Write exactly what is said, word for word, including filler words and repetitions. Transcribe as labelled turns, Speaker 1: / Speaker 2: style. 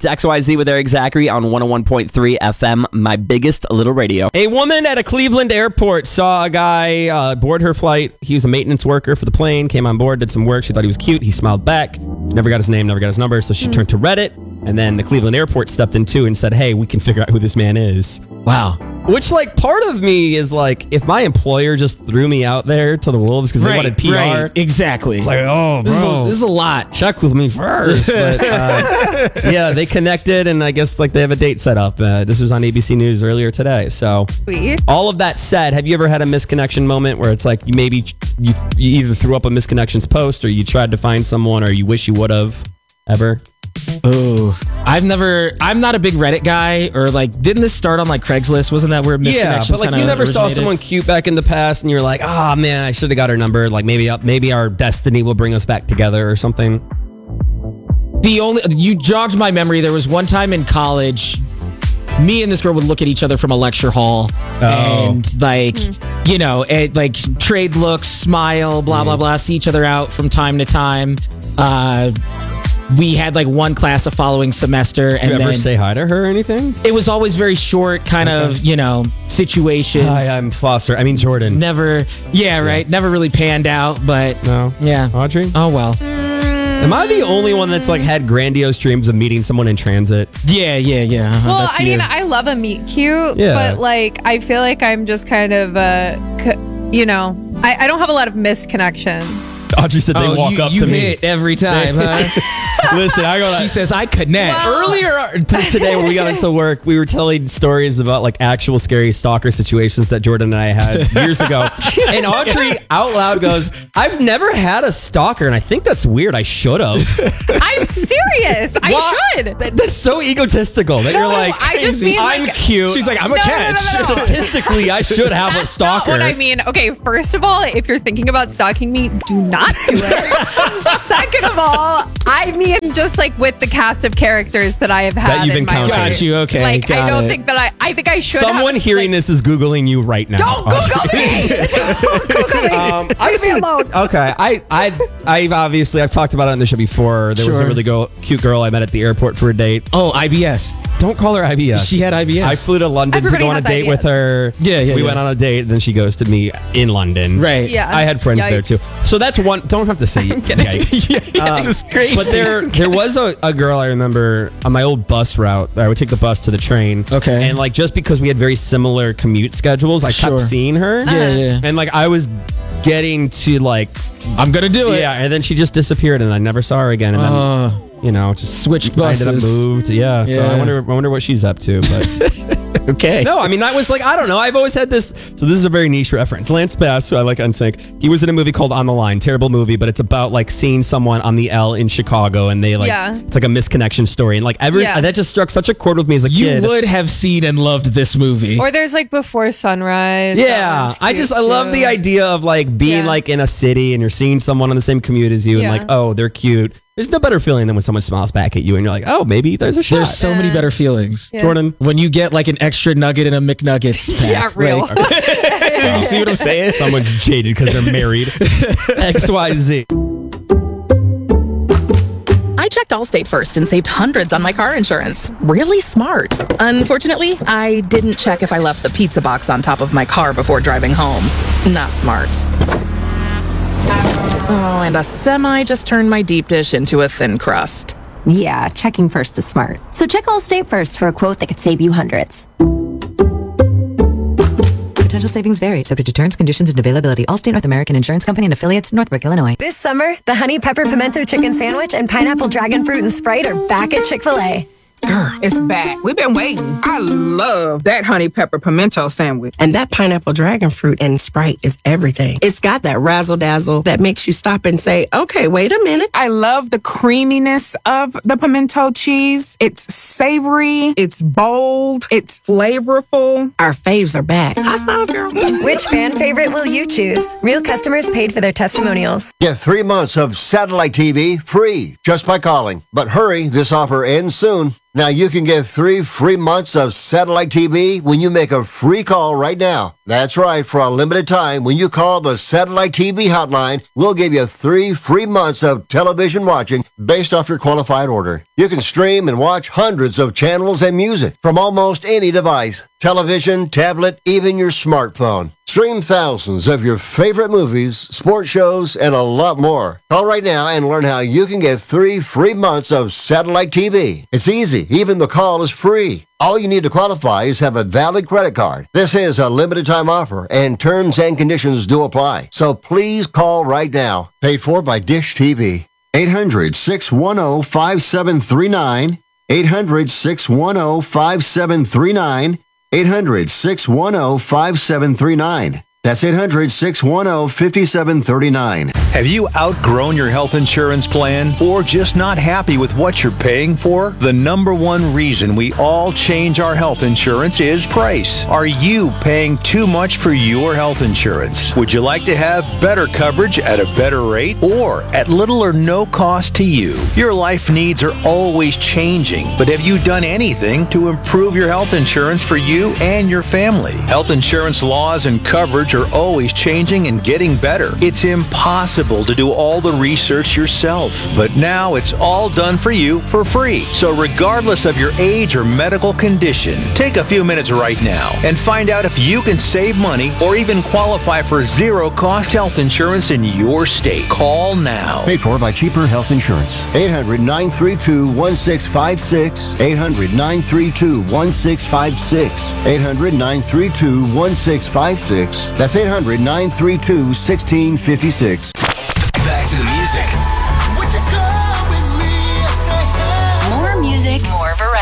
Speaker 1: It's X Y Z with Eric Zachary on one oh one point three F M, my biggest little radio. A woman at a Cleveland airport saw a guy uh, board her flight. He was a maintenance worker for the plane, came on board, did some work. She thought he was cute. He smiled back. Never got his name, never got his number. So she mm. turned to Reddit. And then the Cleveland airport stepped in too and said, hey, we can figure out who this man is. Wow. Which, like, part of me is like, if my employer just threw me out there to the wolves because right, they wanted P R.
Speaker 2: Right, exactly.
Speaker 1: It's like, oh, bro.
Speaker 2: This is, a, this is a lot.
Speaker 1: Check with me first. But, uh, yeah, they connected, and I guess, like, they have a date set up. Uh, this was on A B C News earlier today. So,
Speaker 3: Sweet. All
Speaker 1: of that said, have you ever had a misconnection moment where it's like, you maybe, you, you either threw up a misconnections post, or you tried to find someone, or you wish you would have ever?
Speaker 2: Oh, I've never, I'm not a big Reddit guy, or like, didn't this start on like Craigslist? Wasn't that where misconnections
Speaker 1: Yeah, but like you never
Speaker 2: originated?
Speaker 1: saw someone cute back in the past and you're like, oh man, I should have got her number. Like maybe, maybe our destiny will bring us back together or something.
Speaker 2: The only, you jogged my memory. There was one time in college, me and this girl would look at each other from a lecture hall oh. and like, mm. you know, it, like trade looks, smile, blah, mm. blah, blah, see each other out from time to time. Uh, We had like one class the following semester. And
Speaker 1: Did you ever
Speaker 2: then
Speaker 1: say hi to her or anything?
Speaker 2: It was always very short kind okay. of, you know, situations.
Speaker 1: Hi, I'm Foster. I mean, Jordan.
Speaker 2: Never, yeah, right. Yeah. Never really panned out, but.
Speaker 1: No.
Speaker 2: Yeah.
Speaker 1: Audrey?
Speaker 2: Oh, well.
Speaker 1: Am I the only one that's like had grandiose dreams of meeting someone in transit?
Speaker 2: Yeah, yeah, yeah. Uh-huh.
Speaker 3: Well,
Speaker 2: that's
Speaker 3: I
Speaker 2: you.
Speaker 3: mean, I love a meet cute,
Speaker 1: yeah.
Speaker 3: but like, I feel like I'm just kind of, uh, you know, I, I don't have a lot of misconnections.
Speaker 1: Audrey said they
Speaker 2: oh,
Speaker 1: walk
Speaker 2: you,
Speaker 1: up
Speaker 2: you
Speaker 1: to me.
Speaker 2: You hit every time, huh?
Speaker 1: Listen, I go like,
Speaker 2: she says, I connect.
Speaker 3: Well,
Speaker 1: Earlier t- today when we got into work, we were telling stories about like actual scary stalker situations that Jordan and I had years ago. And Audrey out loud goes, I've never had a stalker, and I think that's weird. I should have.
Speaker 3: I'm serious. I
Speaker 1: Why?
Speaker 3: should.
Speaker 1: That, that's so egotistical that
Speaker 3: no,
Speaker 1: you're like,
Speaker 3: I just mean
Speaker 1: I'm
Speaker 3: like,
Speaker 1: cute.
Speaker 2: She's like, I'm a
Speaker 3: no,
Speaker 2: catch.
Speaker 3: No, no, no, no.
Speaker 1: Statistically, I should have
Speaker 3: That's
Speaker 1: a stalker.
Speaker 3: not what I mean. Okay, first of all, if you're thinking about stalking me, do not do it. Second of all, I mean just like with the cast of characters that I have had
Speaker 1: that you've
Speaker 3: in my
Speaker 1: encountered.
Speaker 3: life.
Speaker 2: Got you. Okay.
Speaker 3: Like
Speaker 2: got
Speaker 3: I don't
Speaker 2: it.
Speaker 3: think that I. I think I should.
Speaker 1: Someone
Speaker 3: have,
Speaker 1: hearing
Speaker 3: like,
Speaker 1: this is Googling you right now.
Speaker 3: Don't Google me. Don't Google me.
Speaker 1: Um, Leave me alone. Okay, I, I, I've obviously I've talked about it on the show before. There
Speaker 2: sure.
Speaker 1: was a really go, cute girl I met at the airport for a date.
Speaker 2: Oh, I B S.
Speaker 1: Don't call her I B S.
Speaker 2: She had I B S.
Speaker 1: I flew to London
Speaker 3: Everybody
Speaker 1: to go on a
Speaker 3: has
Speaker 1: date
Speaker 3: I B S.
Speaker 1: with her.
Speaker 2: Yeah, yeah.
Speaker 1: We
Speaker 2: yeah.
Speaker 1: went on a date, and then she goes to me in London.
Speaker 2: Right.
Speaker 3: Yeah.
Speaker 1: I had friends
Speaker 3: Yikes.
Speaker 1: there too. So that's one. Don't have to say yikes.
Speaker 2: yeah, this is crazy.
Speaker 1: But there, there was a, a girl I remember on my old bus route. I would take the bus to the train.
Speaker 2: Okay.
Speaker 1: And like just because we had very similar commute schedules, I
Speaker 2: Sure.
Speaker 1: kept seeing her.
Speaker 3: Uh-huh.
Speaker 2: Yeah, yeah.
Speaker 1: And like I was getting to like,
Speaker 2: I'm gonna do it.
Speaker 1: yeah, and then she just disappeared, and I never saw her again. And then
Speaker 2: Uh,
Speaker 1: you know, just
Speaker 2: switched
Speaker 1: I ended up
Speaker 2: buses.
Speaker 1: moved. Yeah, so
Speaker 2: Yeah.
Speaker 1: I wonder, I wonder what she's up to. But
Speaker 2: okay.
Speaker 1: no, I mean that was like I don't know. I've always had this. So this is a very niche reference. Lance Bass, who I like on Sync, he was in a movie called On the Line. Terrible movie, but it's about like seeing someone on the L in Chicago, and they like
Speaker 3: Yeah.
Speaker 1: it's like a misconnection story, and like every
Speaker 3: Yeah.
Speaker 1: that just struck such a chord with me as a
Speaker 2: You
Speaker 1: kid.
Speaker 2: would have seen and loved this movie.
Speaker 3: Or there's like Before Sunrise. That
Speaker 1: Yeah,
Speaker 3: one's
Speaker 1: I
Speaker 3: cute,
Speaker 1: just I love
Speaker 3: too.
Speaker 1: the idea of like being
Speaker 3: Yeah.
Speaker 1: like in a city and you're seeing someone on the same commute as you,
Speaker 3: Yeah.
Speaker 1: and like oh they're cute. There's no better feeling than when someone smiles back at you and you're like oh maybe there's a shot.
Speaker 2: There's so many
Speaker 3: Yeah.
Speaker 2: better feelings.
Speaker 3: Yeah.
Speaker 1: Jordan,
Speaker 2: When you get like an extra nugget in a McNuggets pack.
Speaker 3: Yeah, real.
Speaker 2: Like, you see what I'm saying?
Speaker 1: someone's jaded because they're married. X Y Z.
Speaker 4: I checked Allstate first and saved hundreds on my car insurance. Really smart. Unfortunately, I didn't check if I left the pizza box on top of my car before driving home. Not smart. Oh, and a semi just turned my deep dish into a thin crust.
Speaker 5: Yeah, checking first is smart. So check Allstate first for a quote that could save you hundreds. Potential savings vary, subject to terms, conditions, and availability. Allstate North American Insurance Company and affiliates, Northbrook, Illinois.
Speaker 6: This summer, the Honey Pepper Pimento Chicken Sandwich and Pineapple Dragon Fruit and Sprite are back at Chick-fil-A.
Speaker 7: Grr, it's back. We've been waiting. I love that honey pepper pimento sandwich.
Speaker 8: And that pineapple dragon fruit and Sprite is everything. It's got that razzle dazzle that makes you stop and say, okay, wait a minute.
Speaker 7: I love the creaminess of the pimento cheese. It's savory. It's bold. It's flavorful.
Speaker 8: Our faves are back. High five, girl.
Speaker 6: Which fan favorite will you choose? Real customers paid for their testimonials.
Speaker 9: Get three months of satellite T V free just by calling. But hurry, this offer ends soon. Now you can get three free months of satellite T V when you make a free call right now. That's right, for a limited time, when you call the satellite T V hotline, we'll give you three free months of television watching based off your qualified order. You can stream and watch hundreds of channels and music from almost any device. Television, tablet, even your smartphone. Stream thousands of your favorite movies, sports shows, and a lot more. Call right now and learn how you can get three free months of satellite T V. It's easy. Even the call is free. All you need to qualify is have a valid credit card. This is a limited time offer, and terms and conditions do apply. So please call right now. Paid for by Dish T V. eight hundred, six one zero, five seven three nine. eight hundred, six one zero, five seven three nine. eight hundred, six one zero, five seven three nine. That's eight hundred, six one zero, five seven three nine.
Speaker 10: Have you outgrown your health insurance plan or just not happy with what you're paying for? The number one reason we all change our health insurance is price. Are you paying too much for your health insurance? Would you like to have better coverage at a better rate or at little or no cost to you? Your life needs are always changing, but have you done anything to improve your health insurance for you and your family? Health insurance laws and coverage are always changing and getting better. It's impossible to do all the research yourself, but now it's all done for you for free. So regardless of your age or medical condition, take a few minutes right now and find out if you can save money or even qualify for zero-cost health insurance in your state. Call now.
Speaker 9: Paid for by Cheaper Health Insurance. eight hundred, nine three two, one six five six. eight hundred, nine three two, one six five six. eight hundred, nine three two, one six five six. That's eight hundred, nine three two, one six five six.